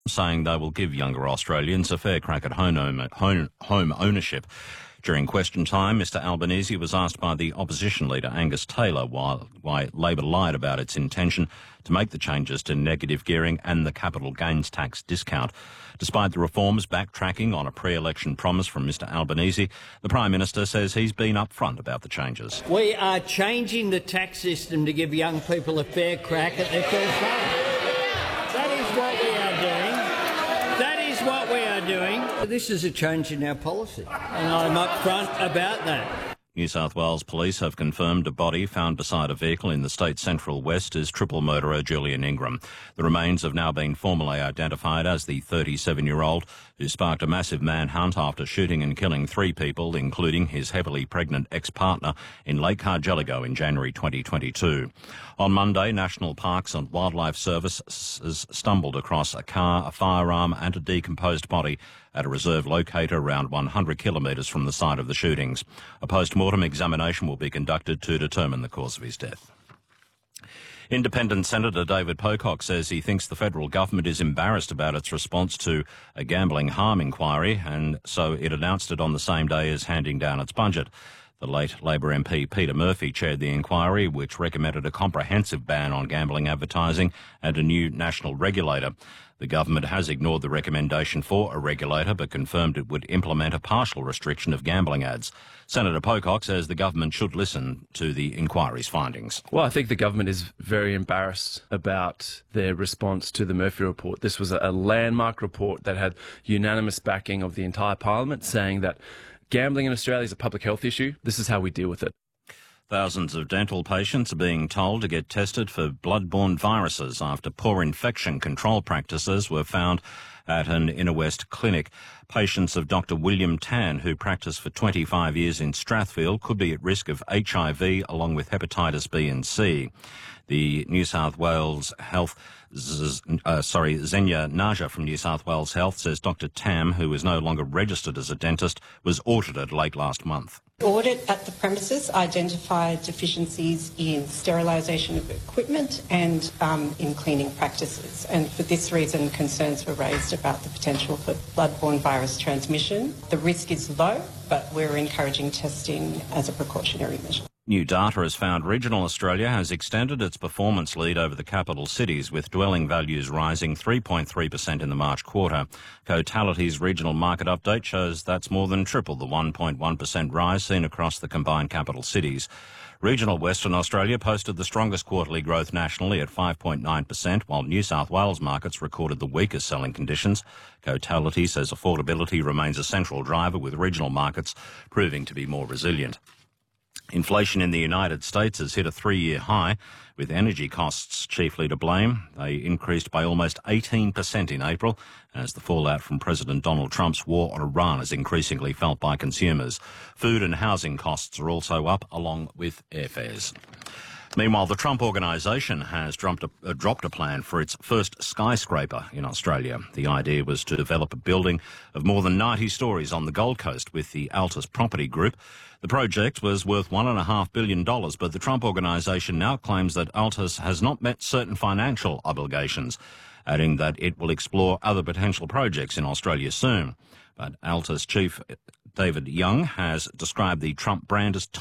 saying they will give younger Australians a fair crack at home ownership. During question time, Mr Albanese was asked by the opposition leader Angus Taylor why Labor lied about its intention to make the changes to negative gearing and the capital gains tax discount. Despite the reforms backtracking on a pre-election promise from Mr Albanese, the Prime Minister says he's been upfront about the changes. We are changing the tax system to give young people a fair crack at their first home. That is what we are doing. That is what we are doing. This is a change in our policy, and I'm upfront about that. New South Wales Police have confirmed a body found beside a vehicle in the state's central west is triple murderer Julian Ingram. The remains have now been formally identified as the 37-year-old who sparked a massive manhunt after shooting and killing 3 people, including his heavily pregnant ex-partner, in Lake Cargelligo in January 2022. On Monday, National Parks and Wildlife Services stumbled across a car, a firearm and a decomposed body at a reserve located around 100 kilometres from the site of the shootings. A post-mortem examination will be conducted to determine the cause of his death. Independent Senator David Pocock says he thinks the federal government is embarrassed about its response to a gambling harm inquiry, and so it announced it on the same day as handing down its budget. The late Labor MP Peter Murphy chaired the inquiry, which recommended a comprehensive ban on gambling advertising and a new national regulator. The government has ignored the recommendation for a regulator but confirmed it would implement a partial restriction of gambling ads. Senator Pocock says the government should listen to the inquiry's findings. Well, I think the government is very embarrassed about their response to the Murphy report. This was a landmark report that had unanimous backing of the entire parliament, saying that gambling in Australia is a public health issue. This is how we deal with it. Thousands of dental patients are being told to get tested for blood-borne viruses after poor infection control practices were found at an Inner West clinic. Patients of Dr William Tan, who practiced for 25 years in Strathfield, could be at risk of HIV along with hepatitis B and C. The New South Wales Health, Zenya Naja from New South Wales Health says Dr Tam, who is no longer registered as a dentist, was audited late last month. Audit at the premises identified deficiencies in sterilisation of equipment and in cleaning practices. And for this reason, concerns were raised about the potential for bloodborne virus transmission. The risk is low, but we're encouraging testing as a precautionary measure. New data has found regional Australia has extended its performance lead over the capital cities, with dwelling values rising 3.3% in the March quarter. Cotality's regional market update shows that's more than triple the 1.1% rise seen across the combined capital cities. Regional Western Australia posted the strongest quarterly growth nationally at 5.9%, while New South Wales markets recorded the weakest selling conditions. Cotality says affordability remains a central driver, with regional markets proving to be more resilient. Inflation in the United States has hit a 3-year high, with energy costs chiefly to blame. They increased by almost 18% in April, as the fallout from President Donald Trump's war on Iran is increasingly felt by consumers. Food and housing costs are also up, along with airfares. Meanwhile, the Trump Organisation has dropped a plan for its first skyscraper in Australia. The idea was to develop a building of more than 90 stories on the Gold Coast with the Altus Property Group. The project was worth $1.5 billion, but the Trump Organisation now claims that Altus has not met certain financial obligations, adding that it will explore other potential projects in Australia soon. But Altus chief David Young has described the Trump brand as